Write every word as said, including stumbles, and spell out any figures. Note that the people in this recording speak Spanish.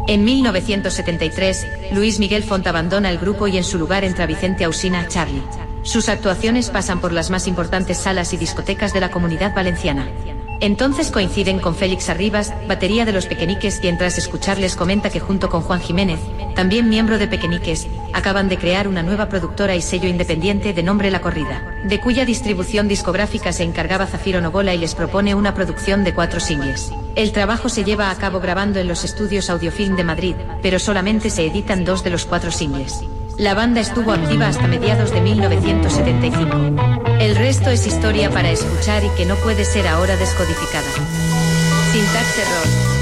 En mil novecientos setenta y tres, Luis Miguel Font abandona el grupo y en su lugar entra Vicente Ausina Charly. Sus actuaciones pasan por las más importantes salas y discotecas de la Comunidad Valenciana. Entonces coinciden con Félix Arribas, batería de Los Pequeñiques, quien tras escucharles comenta que junto con Juan Jiménez, también miembro de Pequeñiques, acaban de crear una nueva productora y sello independiente de nombre La Corrida, de cuya distribución discográfica se encargaba Zafiro Novola y les propone una producción de cuatro singles. El trabajo se lleva a cabo grabando en los estudios Audiofilm de Madrid, pero solamente se editan dos de los cuatro singles. La banda estuvo activa hasta mediados de mil novecientos setenta y cinco. El resto es historia para escuchar y que no puede ser ahora descodificada. Syntax Error.